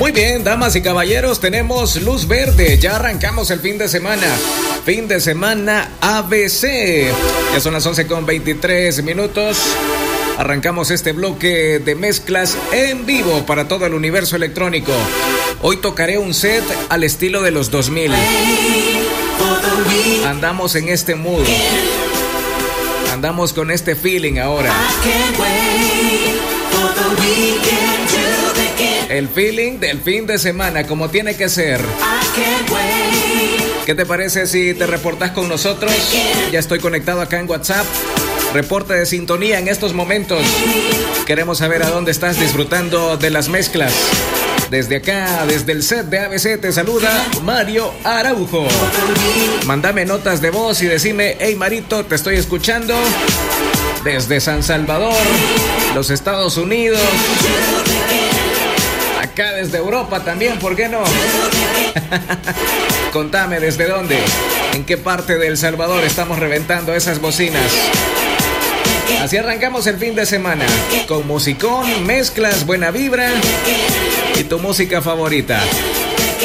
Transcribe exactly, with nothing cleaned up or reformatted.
Muy bien, damas y caballeros, tenemos luz verde. Ya arrancamos el fin de semana. Fin de semana A B C. Ya son las once con veintitrés minutos. Arrancamos este bloque de mezclas en vivo para todo el universo electrónico. Hoy tocaré un set al estilo de los dos mil. Andamos en este mood. Andamos con este feeling ahora. El feeling del fin de semana, como tiene que ser. ¿Qué te parece si te reportas con nosotros? Ya estoy conectado acá en WhatsApp. Reporte de sintonía en estos momentos. Queremos saber a dónde estás disfrutando de las mezclas. Desde acá, desde el set de A B C, te saluda Mario Araujo. Mándame notas de voz y decime: hey Marito, te estoy escuchando desde San Salvador, los Estados Unidos, acá desde Europa también, ¿por qué no? Contame desde dónde, en qué parte de El Salvador estamos reventando esas bocinas. Así arrancamos el fin de semana, con musicón, mezclas, buena vibra y tu música favorita.